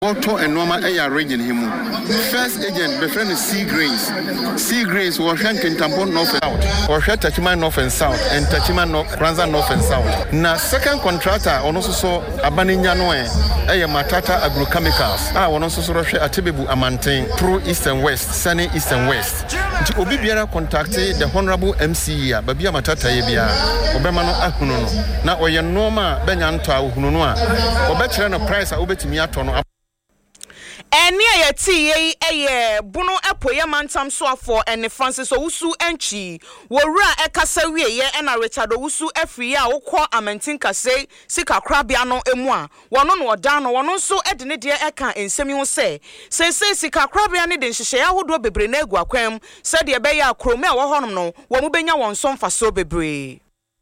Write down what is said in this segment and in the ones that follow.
Auto and normal air region him. First agent, the friend is Sea Grace. Sea Grace was shanking tampon north and south, or shed Tachima north and south, and Tachima Kranza north and south. Now, second contractor, on also saw Abaninjanoe, a Matata Agrochemicals. I want also share a Tibibu Amantin through east and west, sunny east and west. To Obibiara contacted the Honorable MCA, Babia Matata Yabia, Obamano Akuno. Now, or your norma Benyanta Hunua, or better than a price I obey to me at on. Eni ayeti buno epoye mantam so afọ ene Francis Owusu enchi wowura ekasa wieye ena Richard Owusu afiri a wokọ Amantin kase sika krabia no emu a wono no odan no wono so ede ne de eka ensemi ho se sika krabia ne de nhyehyɛ ahodo bebre na egu akwam se de be ya krome a wo honom no wo mu benya won so mfaso bebre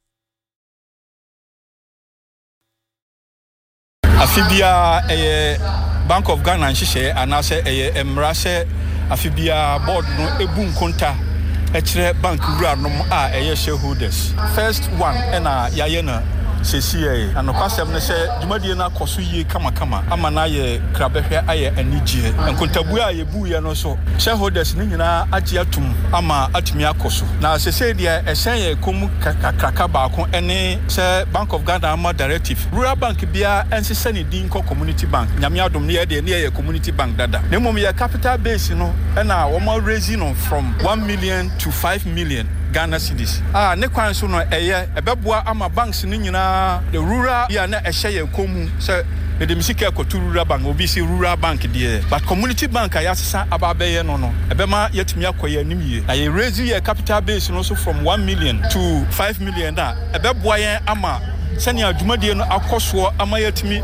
afibia Bank of Ghana nhyehyɛ anase emrase afibia board no ebu nkonta ekire bank wura nom a shareholders first one ena yaye na sesiye anokwasem ne se dwumadie na koso yie kama ama na ye krabehwe aye anigye nkontabu a yebu ye no so shareholders ni nyina agye atum ama atumi akoso na sesiye dia ehyen ye komu kakraka baako ene se Bank of Ghana ama directive rural bank bia ensese ne din ko community bank nyame adom ne ye de ne ye community bank dada ne mom ye capital base no ena wo mo raise no from 1 million to 5 million Ghana cedis. Ne kwan so no ebeboa ama banks ni nyina the rural ya na ehye komu se the misika kotu rural bank obi si rural bank there but community bank ayasesa ababeye no ebema yetumi akoye animye na ye raise your capital base no so from 1 million to 5 million da ebeboa yen ama sani adwumadie no akoso ama yetumi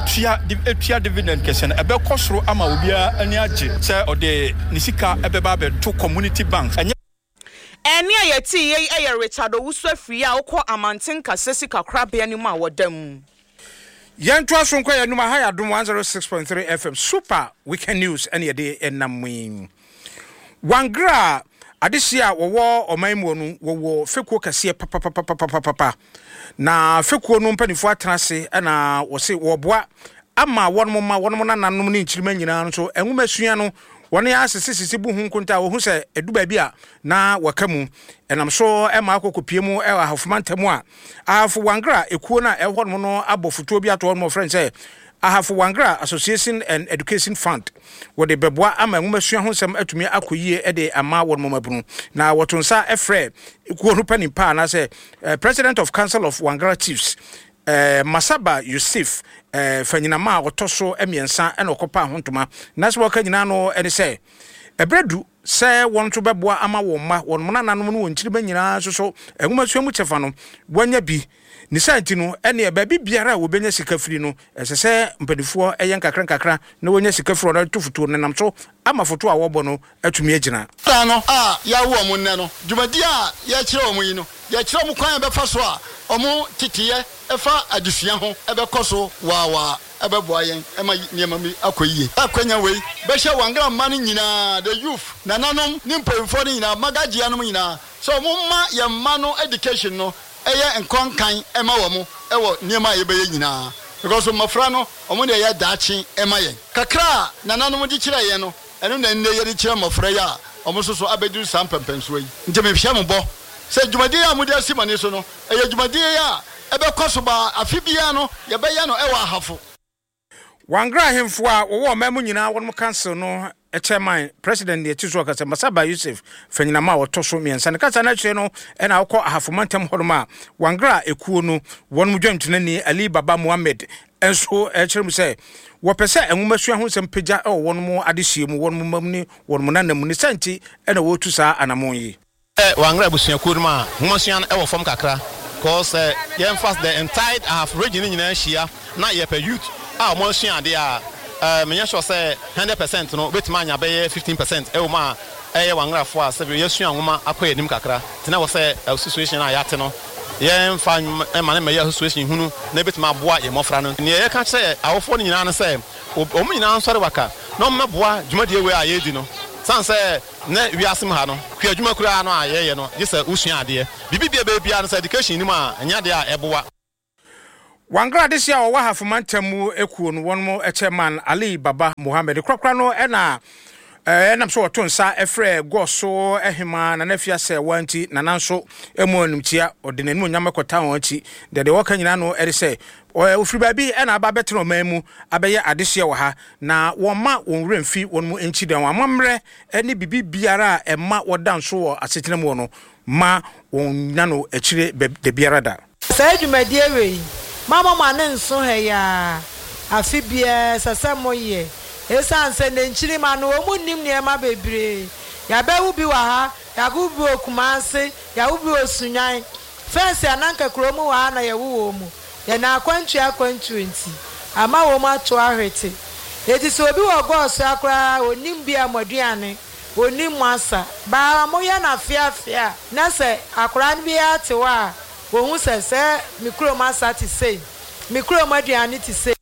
atua dividend kesen ebekosoro ama obia ani age se ode nisika ebeba be to community banks. Eni ayeti Richard Owusu afiri a wokọ Amantin kase sika krabia ni mu a wodam. Yanto asonko ya numa ha ya dum 106.3 FM Super Weekend News ene de enamwin. Wangra adesia wowo omanmu no wowo fekuo kase papa na fekuo no mpanifo atrase na wo se woboa ama wonmo nanom ni nchirima nyina no so enwumasua no woni asisi bu hu nkonta wo hu se eduba bi a na wakamu enam so ema akokopie mu e ahafomantemu a ahafu wangra ekuo na ehormo no abofutuo bi ato mo friend say ahafu wangra Association and Education Fund wo de beboa ama nwumasua ho sem atumi akoyie e de ama wonmo mabunu na wotonsa efre ekuo no panimpa na say President of Council of Wangra Chiefs Masaba Yusuf fanyina ma wotoso emiensa ena okopa hontoma na se woka nyina no ene se ebredu se won to beboa ama wo ma won mona nanom no wonchiri nyina so enwumasua mu chefa no wanya bi ni santi no ene ba bibiara wo benya sika firi no esese mpanifuo eyen kakra na wonya sika firi no tofutuo ne nam so ama foto a wobo no atumi agina no ya wo mo nne no dwumadi a ya kire o mo yi no ya kire mo kwan be fa so a omo titiye efa adusua ho ebekoso wa ebeboa yen ema niema mi akoyie akwanya wei be hye Wangra man nyina the youth nananom ni mpemfo ni nyina magaji anom nyina so mo ma ye ma no education no eye enkonkan ema wo mo ewo niema ye be nyina because mafra no omo de ye daachi ema yen kakra nananom di kire ye no eno na nne ye di kire mafra ya omo so abedu sampempenso yi nteme hye mo bo se dwumadi ya mudi asimane so no eye dwumadi ya ebe kosoba afibia no ye be ya no ewa ahafo Wangra hemfo a wo mamu nyina won council no chairman president de tizo kasa Masaba Yusuf fanyina ma wotoso miensa ne kasa na kire no ena wokọ ahafomantem horoma Wangra ekuo no won mu dwantuna Ali Baba Muhammad enso ekirem se wo pese enwumasua ho sem pagya won mu adehie mu won mu mamni won mu nanam ni santi ena wotu sa anamon yi Wangra busua kurma humasua na ewo fom kakra cause ye emphasize the entire half region nyina hia na ye per youth mo sua de a menya sure say 100% no betima anya be 15% e wo ma Wangra fo a se ye sua nwoma akoye nim kakra tina wo say situation na yate no ye emfa ma na me situation hunu na betima boa ye mofra no ne ye ka say awofo nyina no say o mu nyina nsore waka no mmeboa dwumade we a ye di no sanse na wiasem ha no kwa adwuma kura no ayeye no je se usua ade bibibia be bia no education ni ma anya de a eboa Wangra this year wa hafumantamu ekuo no wonmo chairman Ali Baba Mohammed krokra no na nam so otonsa efre goso ehima na nafia se wanti na nanso emu animtia odenanu nyama kwata wanti de woka nyina no ere se ofri baabi na aba betro mamu abeye adehye wo ha na woma wonwura mfi wonmu enchi dan amamre ene bibi biara emma wodanso wo asetena mu no ma wonna no akire de biara da Sayumadi ewe mama mane nso he ya afibie sasamoye esanse ne nchiri ma no omunim ne ma bebre ya bewu bi wa ha ya gubi okumase ya ubi osunyan fence ananka kromu wa na ya wuwo mu ya na akwantu nti ama wo ma to ahwete eti so obi wo goso akra onim bi amoduane onim asa ba mo ya na fiafia na se akra bi ate wa wo hu se mikro masa ti sei mikro amoduane ti sei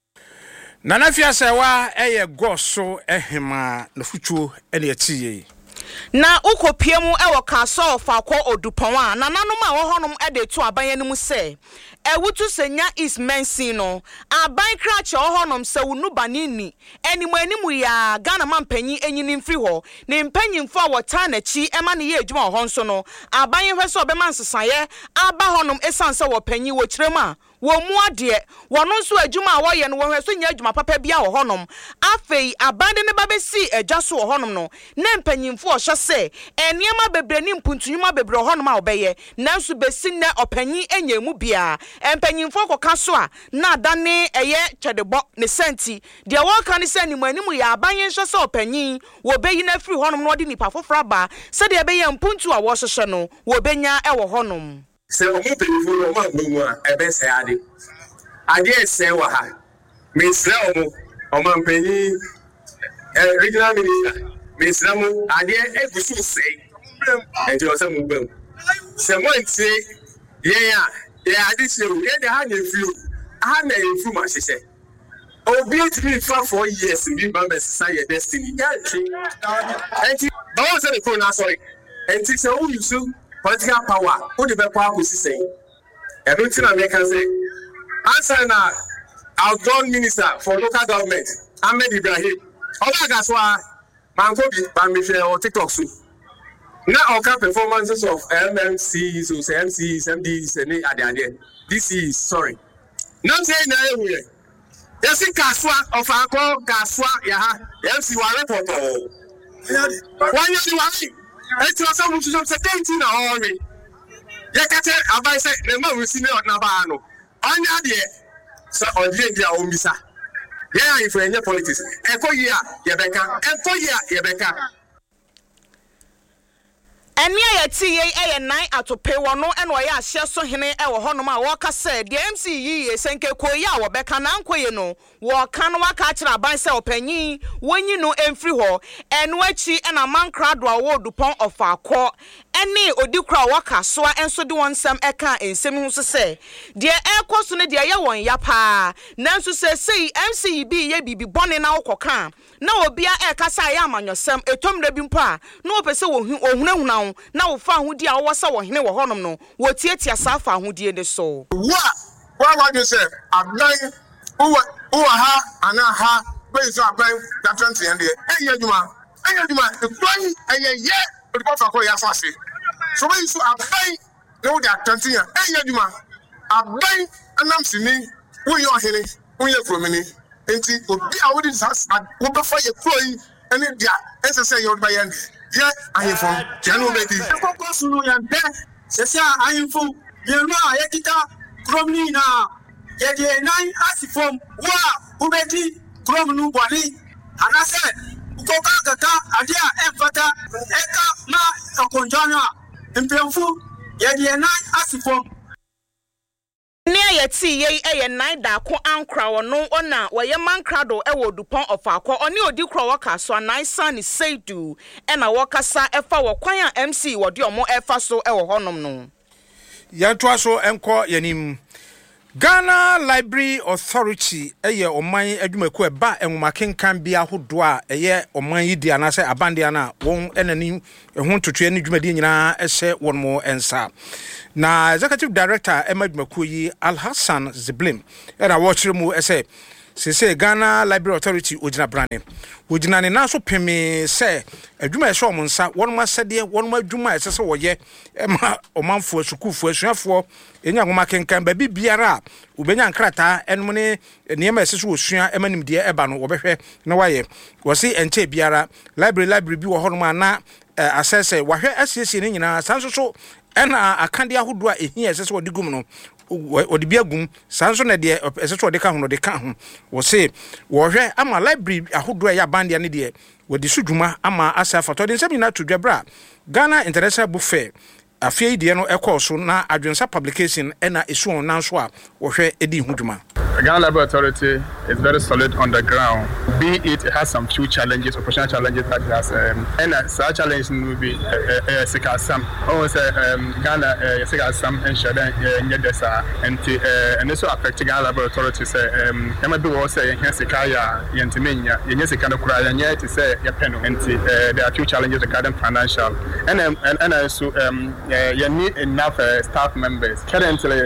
Nana fiasewa eye goso ehima na futuo ene atiye na ukopiemu ewo kaso fa kwa odupon a nananom a wo honom ede tu aban anim se ewutu senya is mensino aban krache wo honom se wunu banini animu ya Ghana mampanyi enyini mfiri ho ne mpanyimfo a wota na chi ema ne ye adwuma ho nso no aban hwese obema nsesaye aba honom esanse wo panyi wo kirema wo mu ade wono nso adwuma a woye no wo hweso nya adwuma papa bia wo honom afei abande ne babesi adwaso wo honom no ne mpanyimfo o hwese eniema bebre ni mpuntunyuma bebre honom a obeye nanso besi ne opanyi enyemu bia mpanyimfo koka so a na adane eye twedebo ne senti de wo ka ne se animu ya abanye hwese opanyi wo beyi na firi honom no de nipa fofora ba se de beye mpuntu a wo hwehwe no wo benya e wo honom se o mo telefone o ma gbomu a ebe se ade se wa ha me sra o ma mpanyi regional minister me sra mo ade egusu se e je o se mo gbem se mo nti ye ade se o ye de ha na fiu ha na fiu ma hye obi tiri fa 4 years bi ba be say your destiny ya twi enti ba won se ko na sorry enti se o yusu political power who the better who say everything American say answer na outgoing minister for local government Ahmed Ibrahim Obagaswa Mankobi Bamife or TikTok so now our performances of MMCs or MCs MDs and ade this is sorry now say na everywhere yes kaswa of akọ kaswa ya ha MC wa report one year eti oso mu so certainty na hori ye kete abai say na ma rusi ne na ba no anya de so odie dia o misa ye ayi for enye politics ekoyi a ye beka eni ayati ye eye nan atope wono eno ye ahye so hene e wo honom a wo ka se de MC yi esenke koyi a wo beka na nkoye no wo ka no waka kira aban se opanyi wonyi no emfiri ho eno achi na mankrado a wo dupon of akọ eni odikura waka so enso de wonsam eka ensem hu so se de ekoso ne de ye won ya pa nanso se sei MC bi ye bibi bone na wokoka na obia eka sa ya amanyosem etomre bi mpo a na opese wo ohunahuna na wo fa ahudi a wo sa wo hene wo honom no wo tietia sa fa ahudi ne so wa Joseph aban uwa ha ana ha be so aban da 20 ende eye djuma e plan eye ye o ko fa ko ya fa se so we so aban no da 20 eye djuma aban anam sini wo yo hene wo ye kromini enti obi a wo di sa wo be fa ye kroi ene dia ese se yo ba ye yeah, I am from Janu Betty. Kokosunu yande. Sesa ayinfu. Yenu ayekita kromni na. Yede nine asifom wa ubeti kromnu bwani. Anase ukoka kaka adia enfata eka na okonjana. Impemfu yede nine asifom. Ne ayati ye eye nan da ko ankra wono ona woye mankrado e wo dupon of akọ oni odikro waka so nan san seidu e na wokasa efa wo kwan a MC wode omo efa so e wo honom no yanto aso enko yanim Ghana Library Authority eye oman adwumaku eba enwoma kenkan bia hodo a eye oman yi dia na se abandia na won enani ehun totwe ne dwumadi nyina ehye won mo ensa na executive director emadwumaku yi Alhassan Ziblim era wo kire mu ese se Ghana Library Authority ogina brane ogina ne na so peme se adwuma ehye omonsa won ma sede won ma adwuma ese se woye ema omanfo sukufu asuafo enya ngoma kenkan ba bibiara ubenya nkrata enmu ne niema ese so osua emanim de eba no wobehwe na waye wosi enche biara library bi wo hono na asese wahwe asiesie ne nyina sanso so ena akande ahodo a ehia ese so odigum no odibiagum sanso na de ese so odeka ho de ka ho wosi wohwe ama library ahodo ya bandia ne de wodi sudwuma ama asafa to de nsem na tudwabra Ghana International Book Fair afie die no ekoso na adwensa publication ena esu on nanso a wohwe edi huduma. Ghana Library Authority is very solid on the ground. Be it has some few challenges, operational challenges that it has, and such challenges will be Sikasam. Also, Ghana Sikasam and Shadan Yedesa, and also affecting Ghana Library Authority. MB was saying, Hesikaya, Yentimania, Yesikana Kura, and yet to say, Yapeno, and there are few challenges regarding financial. And also, you need enough staff members. Currently,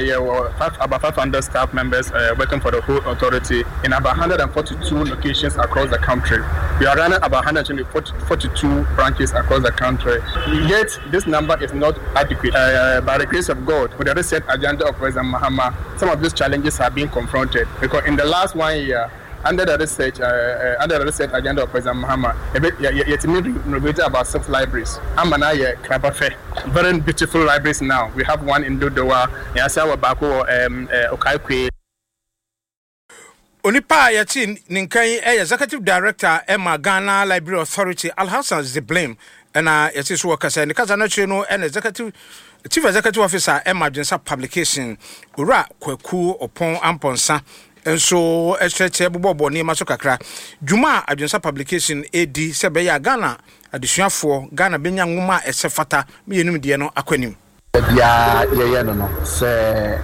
about 500 staff members. Working for the whole authority in about 142 locations across the country. We are running about 142 branches across the country. Yet, this number is not adequate. By the grace of God, with the reset agenda of President Mahama, some of these challenges are being confronted. Because in the last 1 year, under the research agenda of President Mahama, yet renovated about 6 libraries. Amanaya Krabafe, very beautiful libraries now. We have one in Dodowa, Yasawa Bako, Okaikwe. Onipa yati ninkan executive director Emma Ghana Library Authority Alhassan Ziblim na yati so kasa ne kasa na che no chief executive officer Emma Adwensa publication ura kwaku opon amponsa enso estreche bobo ne maso kakra dwuma Adwensa publication edi se be ya Ghana adesuafo Ghana benya nwoma esefata me yenum de no akwanim bia ye no se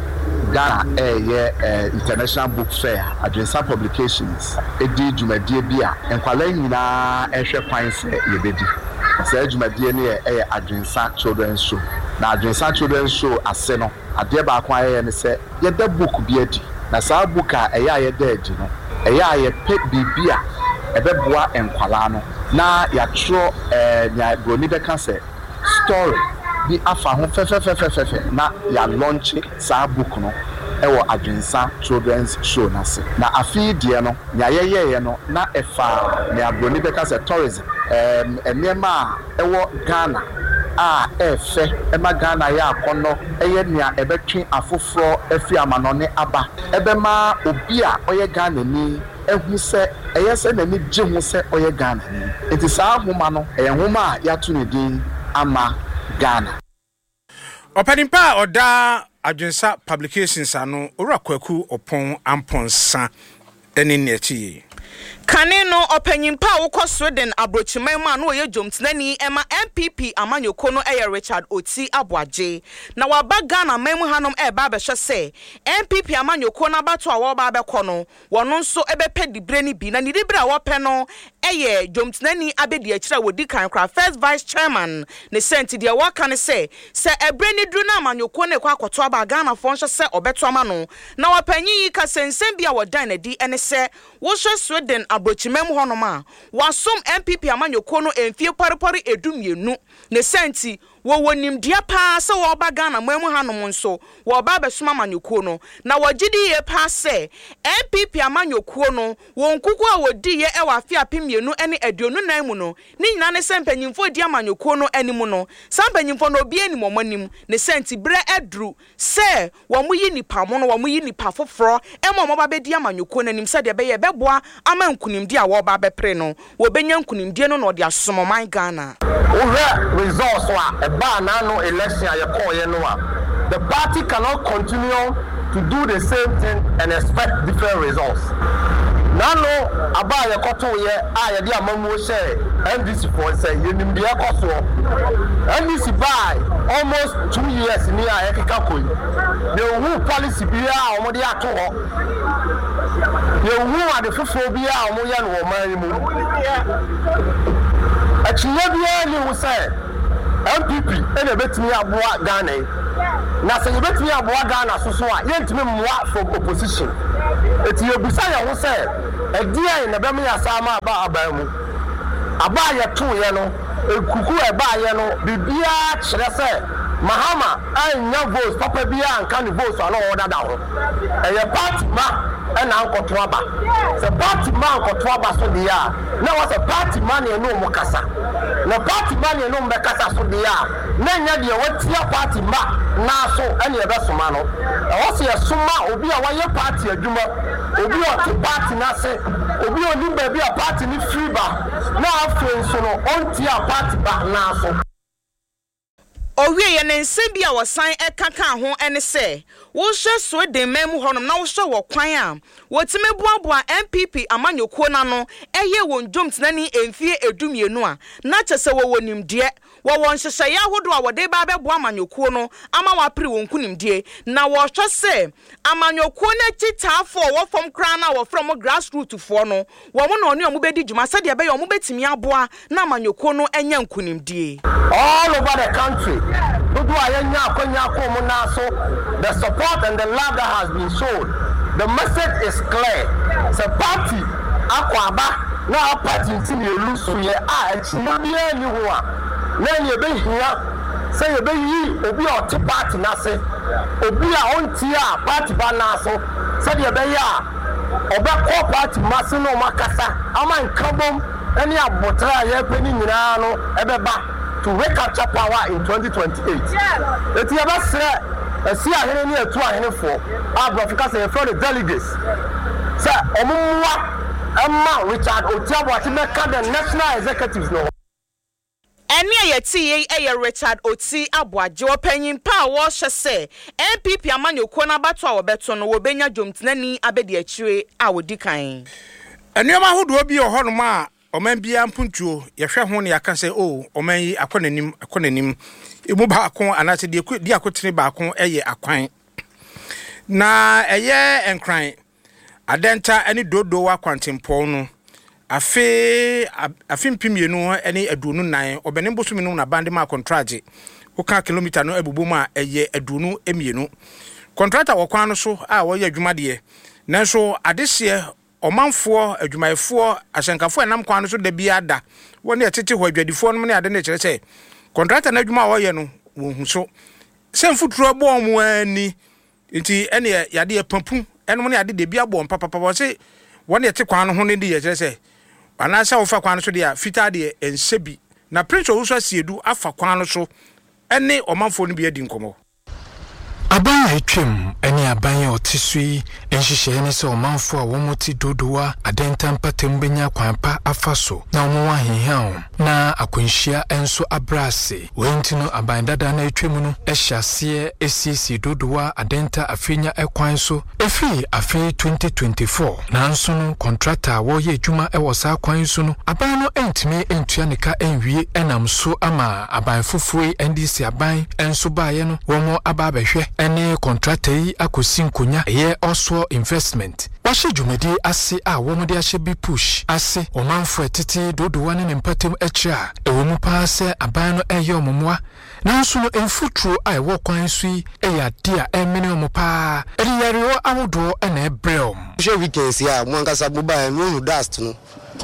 Ghana International Book Fair Adwensa Publications edi dwumadie bia enkwala nyina ehwe kwan se yebedi se dwumadie ne Adwensa Children's Show na Adwensa Children's Show ase no ade ba kwa ne se yeda book bi adi na sa book a yeda adi no ye pe bibia ebeboa enkwala no na ya tro nya broni be ka se story bi afa ho fe na ya launch sa book no ewo Adwensa Children's Show na se na afi die no nya ye no na efa ne abroni be ka se tourism enema ewo Ghana a efe ema Ghana ya akono eye nia ebetwe afoforo afi amanone aba ebema obi a oye Ghana ni ehu se eye se na ni gye hu se oye Ghana ni enti saa homa no eye homa ya to ne din ama Ghana openimpa oda Adwensa publications ano ora kwaku opon amponsa eni nechi kane no opanyimpa wokọ Sweden abrochiman ma no ye jomtnani ema MPP amanyoko no Richard Oti Aboaje na waba Ghana memu hanom eba behwe se MPP amanyoko na bato a wo ba bekọ no wono nso ebepe dibre ni bi na ni dibre a wo pe no jomtnani abedi akira wodi kan kra first vice chairman ne senti de waka ne se ebre ni dru na amanyoko ne kwa akoto aba Ghana fo nhwe se obeto ama no na wapanyi ka sensem bia wodan na di ene se wo hwe Sweden abrochimem honoma wasom MPP amanyoko no enfie parepare edumienu ne senti wo nimdia pa se wo ba Ghana memu hanom nso wo ba besoma amanyoko no na wogidi ye pa se MPP amanyoko no wo nkuku a wodi ye e wa afia pemienu ene aduonu nan mu no ni nyina ne sempanyimfo di amanyoko no animu no sampanyimfo no obi ani momanim ne senti bre edru se wo mu yi nipa mo no wo mu yi nipa foforo e mo ba be di amanyoko no anim se de be ye beboa ama nkunimdi a wo ba be pre no wo benya nkunimdi no no de asomo man Ghana results no election the party cannot continue to do the same thing and expect different results. Nano abaya koto ye ayedi amamu she NDC for say yenimdia koso NDC buy almost 2 years near Ekikakoi. The who policy be our Modia to the who are the phobia or Moyan or Marimu. Actually, you say MPP and a bit me about Ghana. Now, say you bet me about Ghana, so I ain't me more from opposition. It's your Bisaya who said, a dear in the Bemia Sama about Abamu. Abaya 2 yano, a cuckoo abayano, Bibia, should I say, Mahama, I know votes, Papa Bia, and can votes on all that down. And your party ma and Uncle Twaba. The party man for Twaba so they are. Now, was a party money and no Mokasa. No party money and no Mokasa so they are. Nanya the what's your party ma, Naso, and your best man. I also a Suma, Obi a wire party, a Juma, Obi a party Nase, Obi a new baby a party in Freeba. Now, after so on tia party back Naso. Owie ye ne nsebia wo san ekaka ho ene se wo hwe so de memu honom na wo hwe wo kwan a wotime boaboa MPP amanyokuo na no eye won dwomtenani emfie edumienu a na chese wo wonimde wo won hyehyeye ahodo a wode ba beboa amanyokuo no ama wapre won kunimde na wo hwe se amanyokuo na chitafo wo fom kra na wo from grassroots fo no wo mo no ne omo bedi dwuma se de be ye omo betimi aboa na amanyokuo no enya nkunimde all over the country. The support and the love that has been shown. The message is clear. It's a party. Akwaba now party until you lose to your eyes. No be anyone. Then you be here. Say you be ye. Obi or two party nase. Obi a on tia party banaso. Say you be ya. Obi ko party masino makasa. Ama nkabom. Any abotra ye penny mirano ebeba. To recapture power in 2028. It's your best see a henny to a henny for Africa say for the delegates. Sir, Emma Richard Otiabo, the national executives no. Eni ayeti eye Richard Oti Abwaje opanyin pa wo hye se MPP amanyokuo na bato a wobeto no wobenya dwomtenani abedi akire a wodi kan. Enioma hodo bi ohonoma Oman bia mpuntuo yehwe ho ne yaka se o oman yi akonanim emu ba akon anase de akotene ba akon eye akwan na eye enkran adenta ani dodo wa kwantempo no afi mpimienu ani adunu nan obenem bosumi no na bande ma contract oka kilometer no ebubom a eye adunu emienu contractor wokwan no so a wo ye adwuma de nanso adehye omanfo adwumayefo asenkafo enam kwan so da bia da woni etete ho adwadifo no ne ade ne kire se contractor na adwuma wo ye no wo hu so semfuturo bo omo ani nti ene yade ye papu eno ne ade de bia bo papa se woni ete kwan no ho ne de ye kire se anasa wo fa kwan so de a fita de ensebi na prince wo so asiedu afa kwan no so ene omanfo no bia di nkomo Aban etwem ene aban otisui enhihye ne se omanfo a womoti dodowa adenta mpatem benya kwanpa afaso na omo ahehan na akwanhia enso abrase wentino aban dada na etwem no ehyase esisi dodowa adenta afenya ekwan so efi afi 2024 nanso no contractor wo ye adwuma ewosa kwan so no aban no entime entua nika enwie enam so ama aban fofoi ndisi aban enso baaye no womo aba behwe ene contractor yi akosi nkonya eye also investment washe jumedi ase a womode ahye bi push ase omanfo etete dodowa ne mpatem ekira ewomu pa se aban no eye omomwa nanso no enfutro a ewo kwan so yi eya dia emene omopa eri yariwo awodo ene ebrem she weekends ya mwankasa buba no dust no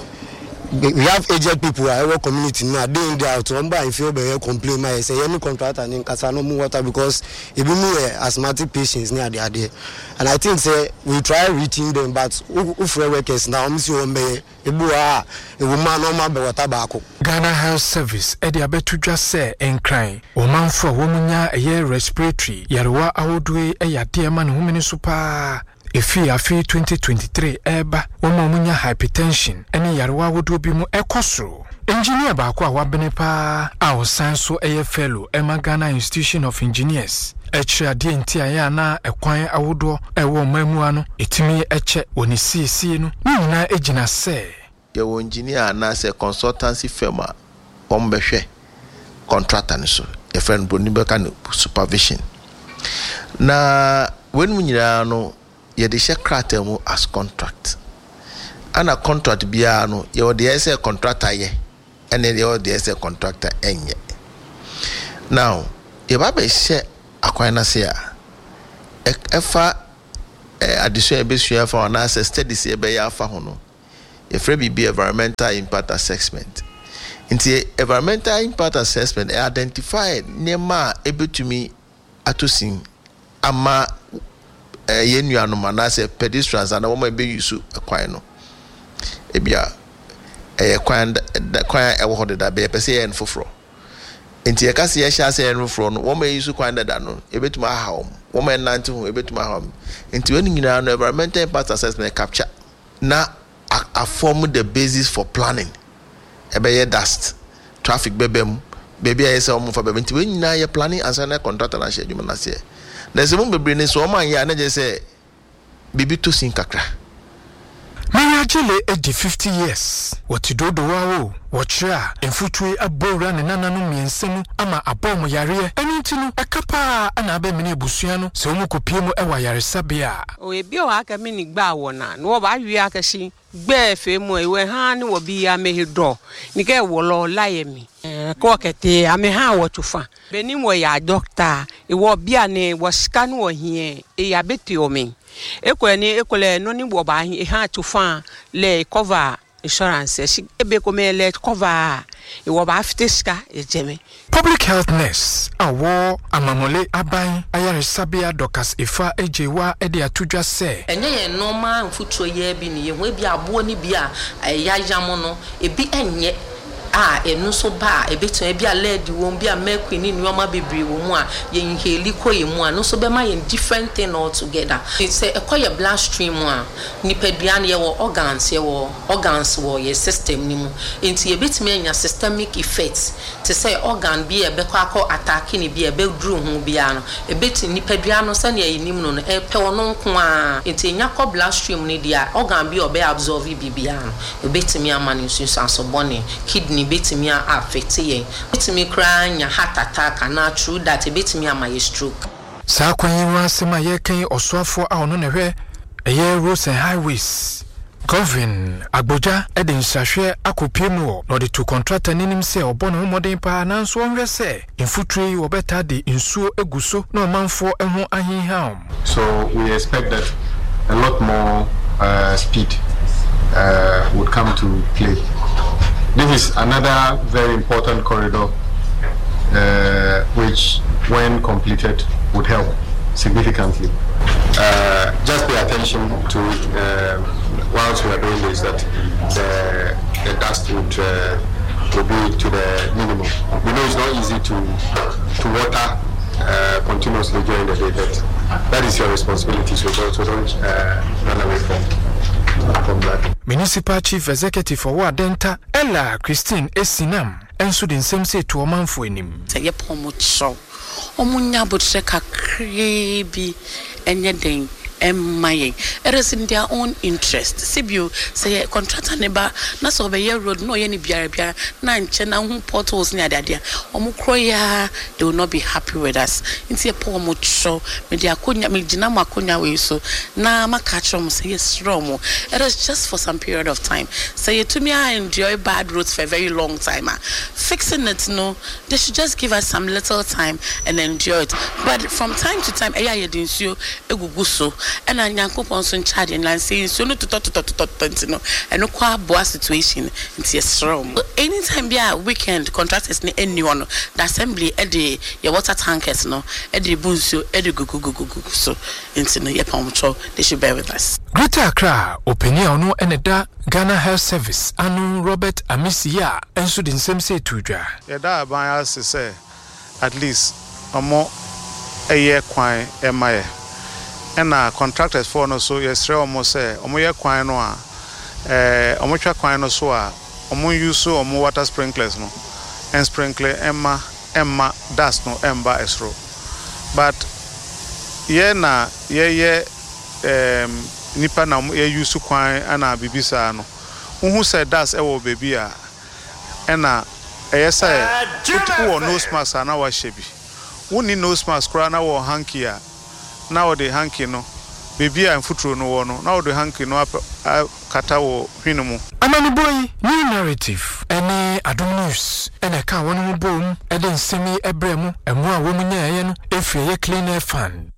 we have aged people our community now doing the out on by feel be complain my say any contractor in kasa no more water because even me asthmatic patients near there and I think say we try reaching them but if workers now me see on be ebua e woman no ma be water back Ghana Health Service e dia betudwa say enkran omanfo womunya eye respiratory yarewa awodwe e yade ma ne homene so pa Efi afi 2023 eba omunya hypertension eni yarewa wodo bi mu ekosoro engineer ba kwa wabene pa a osanso eye fellow Emma Ghana Institution of Engineers echira de ntia ya na ekwan awodo ewo mamu ano etimi eche woni sisi no nyina ejina se ye wo engineer na se consultancy firm ombehwe contractor nso your friend Bronibekan supervision. Na when we no ye de share kratel as contract. And a contract biya no ye the essay contractor ye and then the essay contractor enye. Now ye baba share akwana se efa addition ebesua for na steady se be ya fa ho no ye free be environmental impact assessment. Inti environmental impact assessment identify nema ebetumi atosin ama yenu anoma na se pedestrians and woman be use akwan no ebia kwan e wo da be pese ye enfoforo enti ye kase ye sha se ye enfoforo no woman use kwan da no ebetuma ha woman nante ho ebetuma ha enti woni nyina no environmental impact assessment capture na a form the basis for planning ebe dust traffic bebem baby I say omo for bebem enti woni nyina ye planning and sign contract na share dwuma na se na se mo bebre ni so man ya na je say bibi to sin kakra. Maria Jile edi 50 years. Wati dodo wawo. Wachira. Infutwe abora ne nananu miensemu ama abomo yare. Eni ntinu ekapa ana abe mini busuano. Se omu kopiemu ewa yare sabia. Oyebi o aka mini gba wona. No ba wi aka shi gbe efe mu ewe ha ni wo bi ya mehido. Ni ke wolo layemi. Ko kete ame ha wo tufa. Beni mo ya doctor. Ewo bia ne wo scan wo hie. E ya beti omi. Ekole no ni wo ba hi ha tufa le cover insurance she ebe ko me le cover e wo ba afteska ejeme. Public health nurse awo amamole aban ayare sabia dokas ifa ejewa ede atudwa se enye ye normal mfutuo ye bi ni ye ho bi abo ni bi a yayam no ebi enye enu so ba ebeto bia led won bia mercury ni nyoma bebre wo mu a ye inhale ko ye mu a no so be ma ye different thing all together. It's a koye bloodstream a nipadua na ye wo organs wo ye system ni mu enti ye betime anya systemic effects to say organ bi e be kwa attack ni bi e be duru hu bia no ebeti nipadua no se na ye nim no e pe wono nko a enti nya ko bloodstream ni dia organ bi obe absorb bibia no ebetime amani so bone kidney betimi affect ye betimi kra nya heart attack na true that betimi ama ye stroke. Sa kwanyiwa sema ye kan osoafo a ono ne hwe eye roads and highways Govin Agboja edin sahwe akopiemu no de to contractor ninim se obono modern pa na nso onhwe se infutri obeta de nsuo eguso na omanfo eho ahinham. So we expect that a lot more speed would come to play. This is another very important corridor which, when completed, would help significantly. Just pay attention to whilst we are doing this that the dust would be to the minimum. We know it's not easy to water continuously during the day, but that is your responsibility, so don't run away from that. Municipal Chief Executive for Wadenta Ella Christine Esinam enso den sem se to omanfo enim. Se ye pomo cho. Omunya botre kakre bi enye den emmaye. It is in their own interest. Sibio say contractor neba na so be road no ye ni biara na nche na hu portals ni adade. Omo kroya they will not be happy with us. Nti e pomo cho me dia akonya me gina mo akonya we so na maka chom say yes romo. It is just for some period of time. Say to me I enjoy bad roads for a very long time. Fixing it no, they should just give us some little time and enjoy it. But from time to time eya ye dinsuo eguguso and I nyankopon so charge and land saying so no to no and no kwa boa situation into yes room. Anytime be a weekend contractors ni anyone the assembly e your water tankers no e de bunso e de gugu so into no yepomcho they should bear with us. Greater Accra openia ono eneda Ghana Health Service anu Robert Amisia enso din sem say tudwa. Yeah that ban as say at least omo eye kwan emaye ena contractors for no so yes almost say omo ye kwan no a omo twa kwan no so a omo use omo water sprinklers no and sprinkler emma dust no emba esro but ye na ye nipa na ye use kwan ana bibisa no who said dust e wo baby a ena yes put wo nose mask ana wa shebi woni nose mask kra na wo hanky a na wo de hanky no baby a mfuturo no wo no na wo de hanky no kata wo hwinu mu Amani boy new narrative ene Adom News ene ka wonu mu bom e de nsemi ebremu emu a wo mu nyaye no efie clean air fan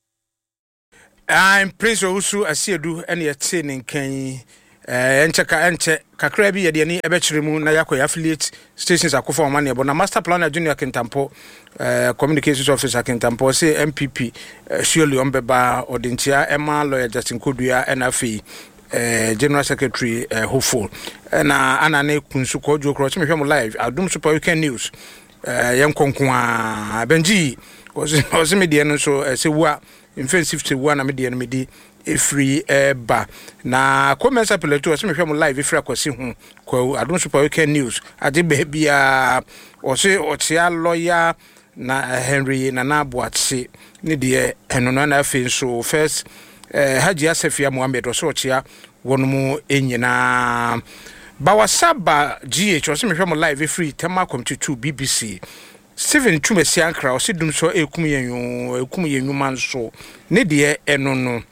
I'm Prince Owusu Asiedu ene yete ne nkan enche kakra bi yede ni ebechire mu na yakọ affiliate stations akofo ma ne bo na master planner junior Kintampo communications officer Kintampo say MPP surely on beba odintia Emma lawyer Justin Kodua NFA general secretary hopeful na ana na kunsu ko jokro che mehwem live Adom Super Weekend News yenkonkwa Benji ozi media no so se wa offensive to one na media no medi free ba na comments apelato se mehwem live free akwasi hu ko Adom Super Weekend News ade be bia o se otia lawyer na Henry na Boatse ni de enono na afi so first Haji Asefia Mohammed o so otia wonumu enyina Bawasaba GH o se mehwem live free tema committee 2 BBC Steven Tumesi Ankra o se dum so ekum yenyu manso ne de enono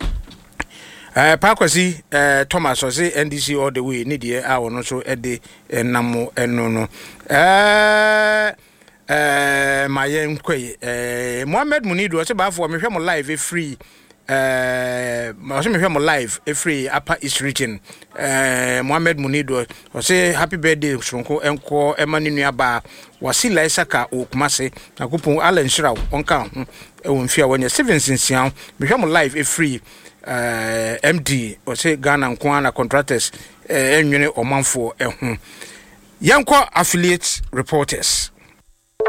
Pakwasi Thomas o se NDC all the way ne de a wono so ede enamo enono Mayen Kwe Mohammed Munidu o se ba for mehwem live free me live free upper east region Mohammed Munidu o say happy birthday sonko enko emani nuaba wasila isaka okumase akupon Allen Shiraw onka ho mfia wanya 7 sinsian me live free MD o say Ghana nko na contractors enwene omanfo ehun yanko affiliate reporters